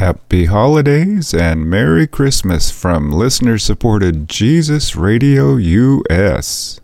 Happy holidays and Merry Christmas from listener-supported Jesus Radio US.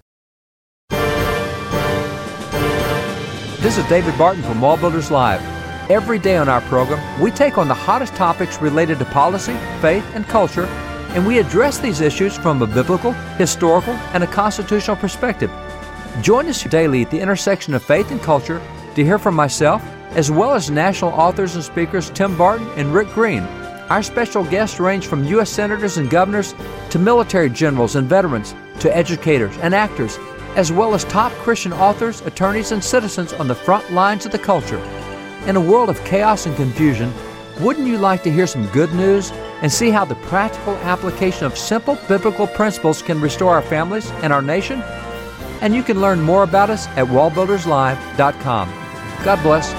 This is David Barton from Wall Builders Live. Every day on our program, we take on the hottest topics related to policy, faith, and culture, and we address these issues from a biblical, historical, and a constitutional perspective. Join us daily at the intersection of faith and culture to hear from myself, as well as national authors and speakers Tim Barton and Rick Green. Our special guests range from U.S. senators and governors to military generals and veterans to educators and actors, as well as top Christian authors, attorneys, and citizens on the front lines of the culture. In a world of chaos and confusion, wouldn't you like to hear some good news and see how the practical application of simple biblical principles can restore our families and our nation? And you can learn more about us at wallbuilderslive.com. God bless.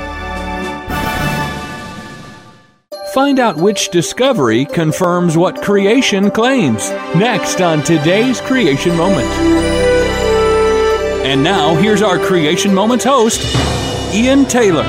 Find out which discovery confirms what creation claims. Next on today's Creation Moment. And now, here's our Creation Moments host, Ian Taylor.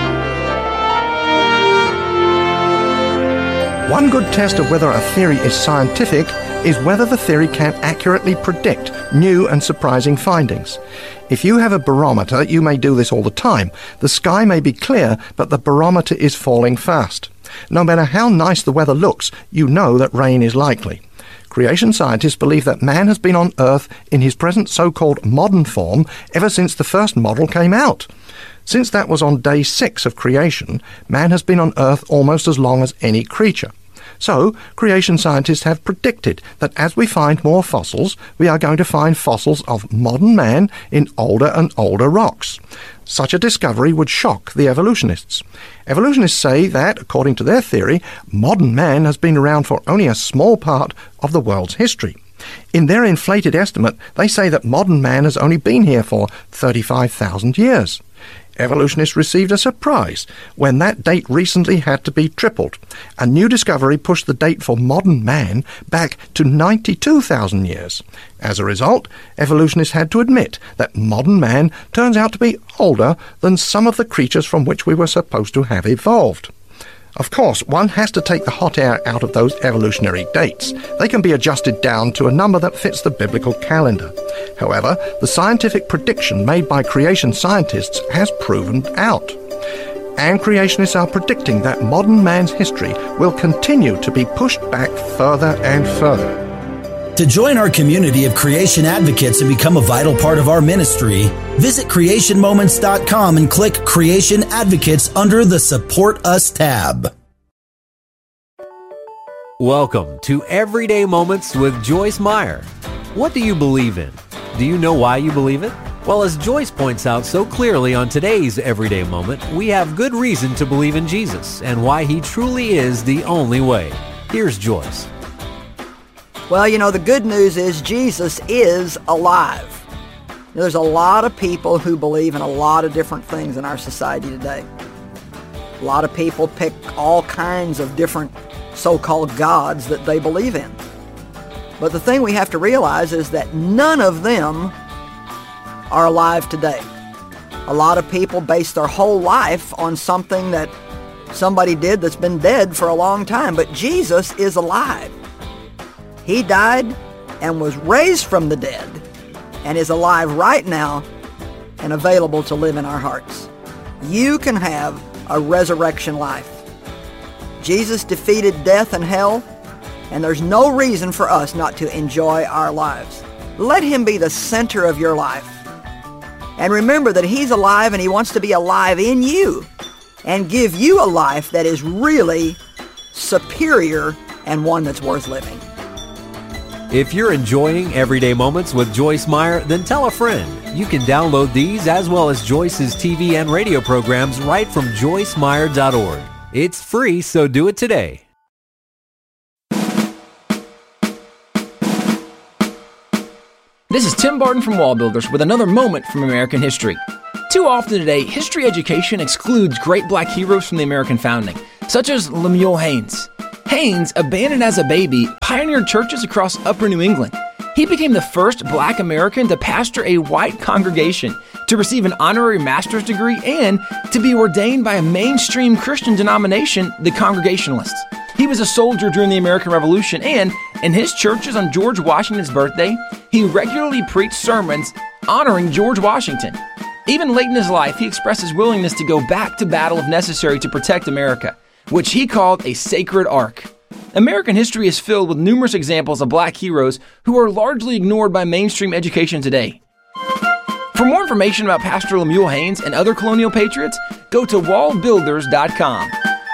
One good test of whether a theory is scientific is whether the theory can accurately predict new and surprising findings. If you have a barometer, you may do this all the time. The sky may be clear, but the barometer is falling fast. No matter how nice the weather looks, you know that rain is likely. Creation scientists believe that man has been on Earth in his present so-called modern form ever since the first model came out. Since that was on day 6 of creation, man has been on Earth almost as long as any creature. So, creation scientists have predicted that as we find more fossils, we are going to find fossils of modern man in older and older rocks. Such a discovery would shock the evolutionists. Evolutionists say that, according to their theory, modern man has been around for only a small part of the world's history. In their inflated estimate, they say that modern man has only been here for 35,000 years. Evolutionists received a surprise when that date recently had to be tripled. A new discovery pushed the date for modern man back to 92,000 years. As a result, evolutionists had to admit that modern man turns out to be older than some of the creatures from which we were supposed to have evolved. Of course, one has to take the hot air out of those evolutionary dates. They can be adjusted down to a number that fits the biblical calendar. However, the scientific prediction made by creation scientists has proven out. And creationists are predicting that modern man's history will continue to be pushed back further and further. To join our community of creation advocates and become a vital part of our ministry, visit creationmoments.com and click Creation Advocates under the Support Us tab. Welcome to Everyday Moments with Joyce Meyer. What do you believe in? Do you know why you believe it? Well, as Joyce points out so clearly on today's Everyday Moment, we have good reason to believe in Jesus and why he truly is the only way. Here's Joyce. Well, the good news is Jesus is alive. There's a lot of people who believe in a lot of different things in our society today. A lot of people pick all kinds of different so-called gods that they believe in. But the thing we have to realize is that none of them are alive today. A lot of people base their whole life on something that somebody did that's been dead for a long time. But Jesus is alive. He died and was raised from the dead and is alive right now and available to live in our hearts. You can have a resurrection life. Jesus defeated death and hell, and there's no reason for us not to enjoy our lives. Let him be the center of your life. And remember that he's alive and he wants to be alive in you and give you a life that is really superior and one that's worth living. If you're enjoying Everyday Moments with Joyce Meyer, then tell a friend. You can download these as well as Joyce's TV and radio programs right from joycemeyer.org. It's free, so do it today. This is Tim Barton from Wall Builders with another moment from American history. Too often today, history education excludes great black heroes from the American founding, such as Lemuel Haynes. Haynes, abandoned as a baby, pioneered churches across upper New England. He became the first black American to pastor a white congregation, to receive an honorary master's degree, and to be ordained by a mainstream Christian denomination, the Congregationalists. He was a soldier during the American Revolution, and in his churches on George Washington's birthday, he regularly preached sermons honoring George Washington. Even late in his life, he expressed his willingness to go back to battle if necessary to protect America, which he called a sacred ark. American history is filled with numerous examples of black heroes who are largely ignored by mainstream education today. For more information about Pastor Lemuel Haynes and other colonial patriots, go to wallbuilders.com.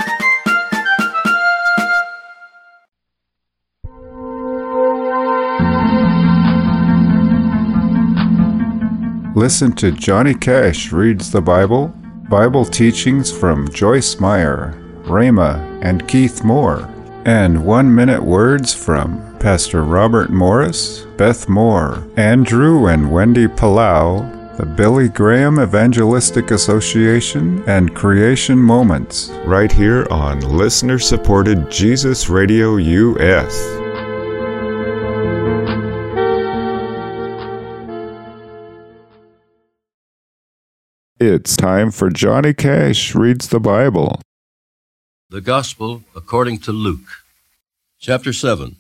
Listen to Johnny Cash Reads the Bible, Bible teachings from Joyce Meyer, Rhema, and Keith Moore, and 1-minute words from Pastor Robert Morris, Beth Moore, Andrew and Wendy Palau, the Billy Graham Evangelistic Association, and Creation Moments, right here on listener-supported Jesus Radio US. It's time for Johnny Cash Reads the Bible. The Gospel according to Luke, chapter 7.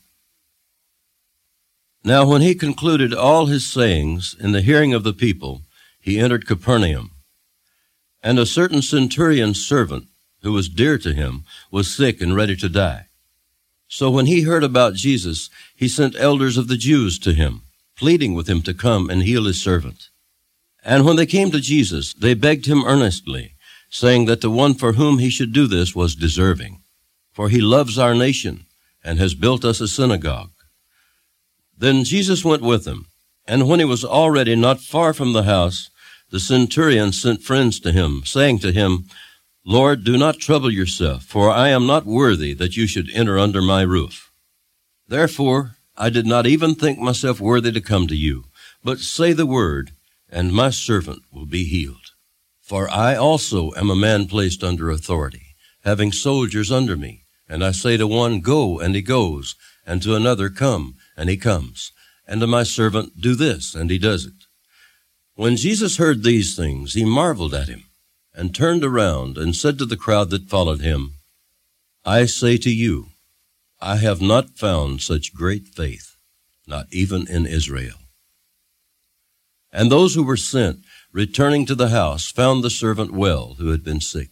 Now when he concluded all his sayings in the hearing of the people, he entered Capernaum. And a certain centurion's servant, who was dear to him, was sick and ready to die. So when he heard about Jesus, he sent elders of the Jews to him, pleading with him to come and heal his servant. And when they came to Jesus, they begged him earnestly, saying that the one for whom he should do this was deserving, for he loves our nation and has built us a synagogue. Then Jesus went with them, and when he was already not far from the house, the centurion sent friends to him, saying to him, Lord, do not trouble yourself, for I am not worthy that you should enter under my roof. Therefore I did not even think myself worthy to come to you, but say the word, and my servant will be healed. For I also am a man placed under authority, having soldiers under me. And I say to one, Go, and he goes, and to another, Come, and he comes, and to my servant, Do this, and he does it. When Jesus heard these things, he marveled at him, and turned around, and said to the crowd that followed him, I say to you, I have not found such great faith, not even in Israel. And those who were sent, returning to the house, found the servant well, who had been sick.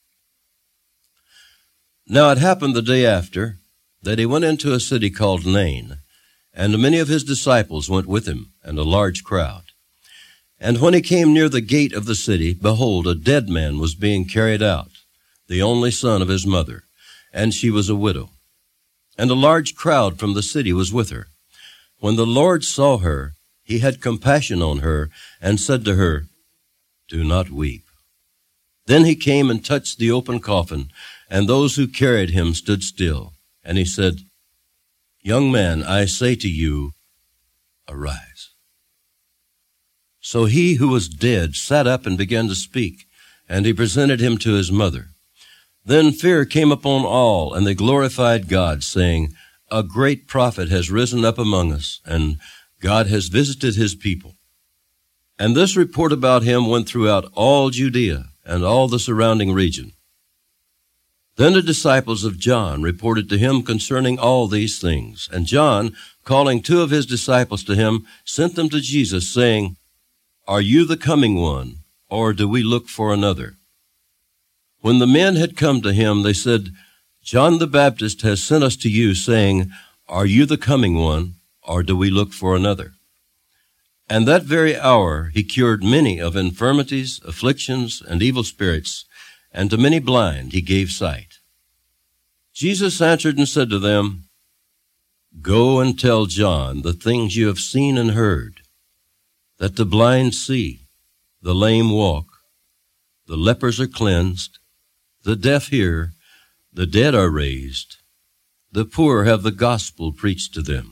Now it happened the day after, that he went into a city called Nain, and many of his disciples went with him, and a large crowd. And when he came near the gate of the city, behold, a dead man was being carried out, the only son of his mother, and she was a widow. And a large crowd from the city was with her. When the Lord saw her, he had compassion on her, and said to her, Do not weep. Then he came and touched the open coffin, and those who carried him stood still. And he said, Young man, I say to you, arise. So he who was dead sat up and began to speak, and he presented him to his mother. Then fear came upon all, and they glorified God, saying, A great prophet has risen up among us, and God has visited his people. And this report about him went throughout all Judea and all the surrounding region. Then the disciples of John reported to him concerning all these things. And John, calling 2 of his disciples to him, sent them to Jesus, saying, Are you the coming one, or do we look for another? When the men had come to him, they said, John the Baptist has sent us to you, saying, Are you the coming one, or do we look for another? And that very hour he cured many of infirmities, afflictions, and evil spirits, and to many blind he gave sight. Jesus answered and said to them, Go and tell John the things you have seen and heard, that the blind see, the lame walk, the lepers are cleansed, the deaf hear, the dead are raised, the poor have the gospel preached to them.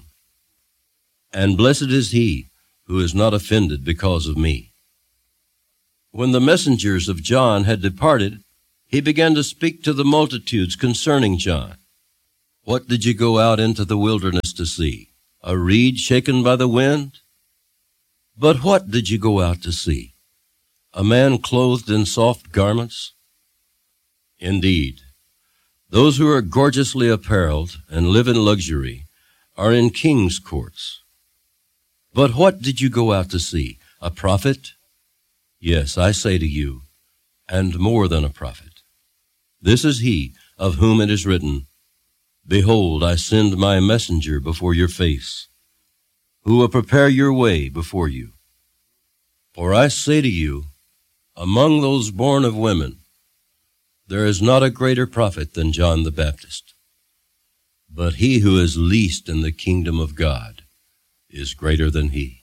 And blessed is he who is not offended because of me. When the messengers of John had departed, he began to speak to the multitudes concerning John. What did you go out into the wilderness to see? A reed shaken by the wind? But what did you go out to see? A man clothed in soft garments? Indeed, those who are gorgeously apparelled and live in luxury are in king's courts. But what did you go out to see? A prophet? Yes, I say to you, and more than a prophet. This is he of whom it is written, Behold, I send my messenger before your face, who will prepare your way before you. For I say to you, among those born of women, there is not a greater prophet than John the Baptist. But he who is least in the kingdom of God is greater than he.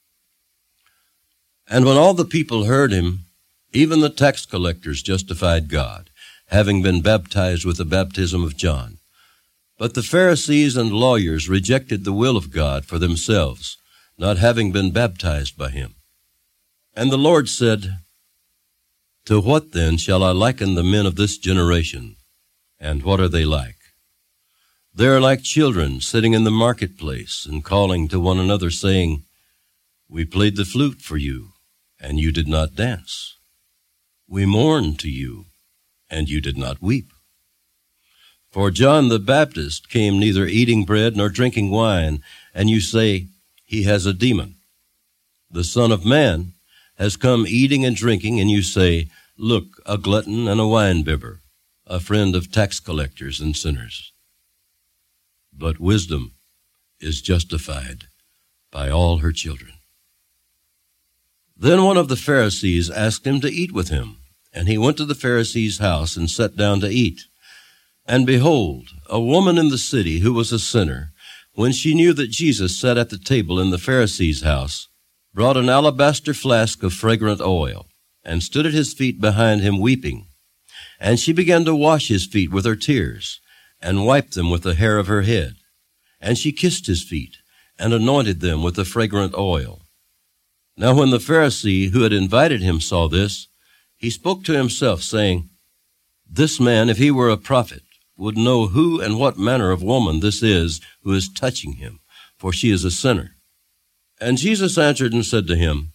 And when all the people heard him, even the tax collectors justified God, having been baptized with the baptism of John. But the Pharisees and lawyers rejected the will of God for themselves, not having been baptized by him. And the Lord said, To what then shall I liken the men of this generation? And what are they like? They are like children sitting in the marketplace and calling to one another, saying, We played the flute for you, and you did not dance. We mourned to you, and you did not weep. For John the Baptist came neither eating bread nor drinking wine, and you say, He has a demon. The Son of Man has come eating and drinking, and you say, Look, a glutton and a winebibber, a friend of tax collectors and sinners. But wisdom is justified by all her children. Then one of the Pharisees asked him to eat with him, and he went to the Pharisee's house and sat down to eat. And behold, a woman in the city who was a sinner, when she knew that Jesus sat at the table in the Pharisee's house, brought an alabaster flask of fragrant oil, and stood at his feet behind him weeping. And she began to wash his feet with her tears, and wiped them with the hair of her head. And she kissed his feet, and anointed them with the fragrant oil. Now when the Pharisee who had invited him saw this, he spoke to himself, saying, This man, if he were a prophet, would know who and what manner of woman this is who is touching him, for she is a sinner. And Jesus answered and said to him,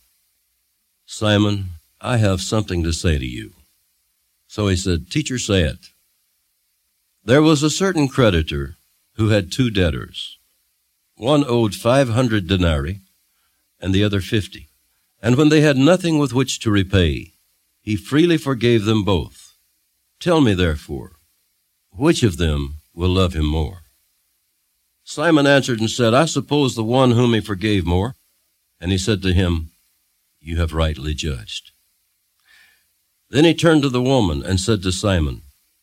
Simon, I have something to say to you. So he said, Teacher, say it. There was a certain creditor who had 2 debtors. One owed 500 denarii, and the other 50. And when they had nothing with which to repay, he freely forgave them both. Tell me, therefore, which of them will love him more? Simon answered and said, I suppose the one whom he forgave more. And he said to him, You have rightly judged. Then he turned to the woman and said to Simon,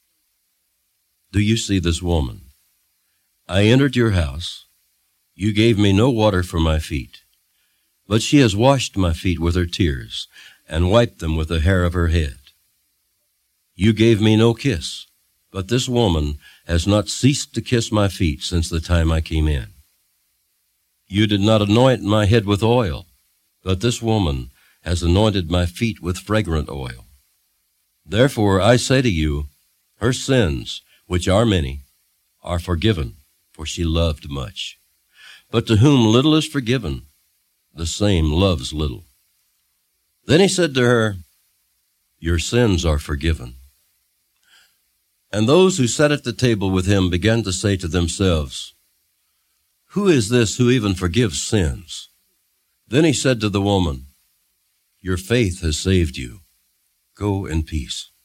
Do you see this woman? I entered your house. You gave me no water for my feet, but she has washed my feet with her tears and wiped them with the hair of her head. You gave me no kiss, but this woman has not ceased to kiss my feet since the time I came in. You did not anoint my head with oil, but this woman has anointed my feet with fragrant oil. Therefore I say to you, her sins, which are many, are forgiven, for she loved much. But to whom little is forgiven, the same loves little. Then he said to her, Your sins are forgiven. And those who sat at the table with him began to say to themselves, Who is this who even forgives sins? Then he said to the woman, Your faith has saved you. Go in peace.